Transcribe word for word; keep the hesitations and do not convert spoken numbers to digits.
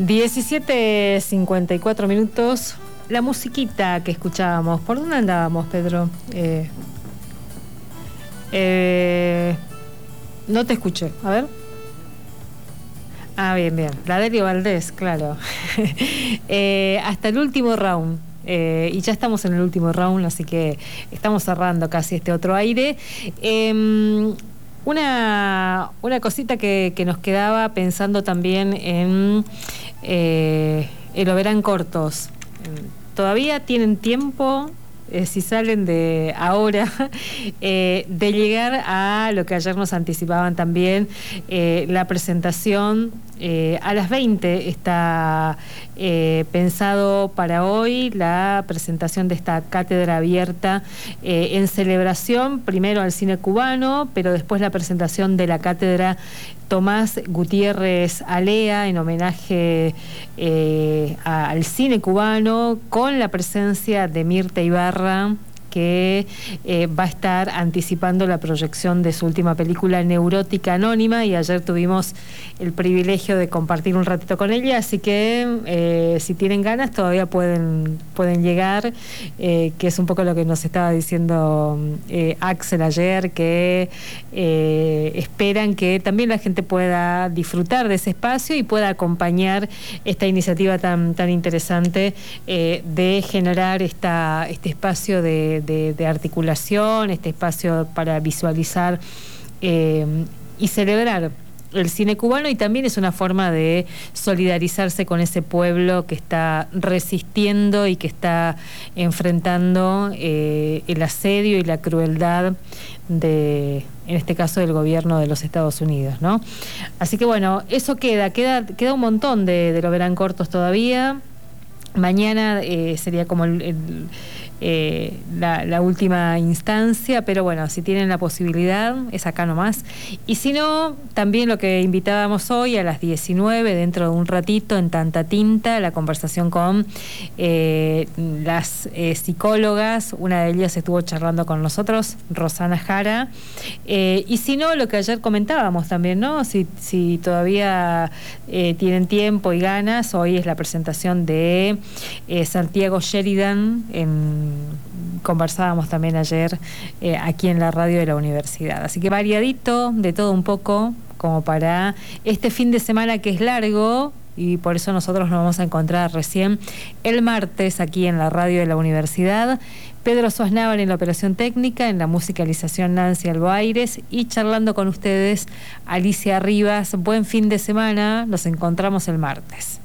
diecisiete cincuenta y cuatro minutos. La musiquita que escuchábamos, ¿por dónde andábamos, Pedro? Eh, eh, no te escuché, a ver. Ah, bien, bien. La de Elio Valdés, claro. eh, hasta el último round. Eh, y ya estamos en el último round, así que estamos cerrando casi este otro aire. Eh, una, una cosita que, que nos quedaba pensando también en eh, el Lo Verán Cortos. Todavía tienen tiempo, eh, si salen de ahora, eh, de llegar a lo que ayer nos anticipaban también, eh, la presentación. Eh, a las veinte está eh, pensado para hoy la presentación de esta cátedra abierta eh, en celebración primero al cine cubano, pero después la presentación de la cátedra Tomás Gutiérrez Alea en homenaje eh, a, al cine cubano, con la presencia de Mirta Ibarra, que eh, va a estar anticipando la proyección de su última película, Neurótica Anónima, y ayer tuvimos el privilegio de compartir un ratito con ella, así que eh, si tienen ganas todavía pueden, pueden llegar, eh, que es un poco lo que nos estaba diciendo eh, Axel ayer, que eh, esperan que también la gente pueda disfrutar de ese espacio y pueda acompañar esta iniciativa tan, tan interesante eh, de generar esta, este espacio de De, de articulación, este espacio para visualizar eh, y celebrar el cine cubano, y también es una forma de solidarizarse con ese pueblo que está resistiendo y que está enfrentando eh, el asedio y la crueldad de, en este caso, del gobierno de los Estados Unidos, ¿no? Así que bueno, eso queda, queda, queda un montón de, de Lo Verán Cortos todavía. Mañana eh, sería como el, el Eh, la, la última instancia, pero bueno, si tienen la posibilidad, es acá nomás. Y si no, también lo que invitábamos hoy a las diecinueve, dentro de un ratito, en Tanta Tinta, la conversación con eh, las eh, psicólogas. Una de ellas estuvo charlando con nosotros, Rosana Jara. Eh, y si no, lo que ayer comentábamos también, ¿no? Si, si todavía eh, tienen tiempo y ganas, hoy es la presentación de eh, Santiago Sheridan en conversábamos también ayer eh, aquí en la radio de la universidad. Así que variadito, de todo un poco, como para este fin de semana que es largo, y por eso nosotros nos vamos a encontrar recién el martes aquí en la radio de la universidad. Pedro Suaznavar en la operación técnica, en la musicalización Nancy Alboaires, y charlando con ustedes Alicia Rivas. Buen fin de semana, nos encontramos el martes.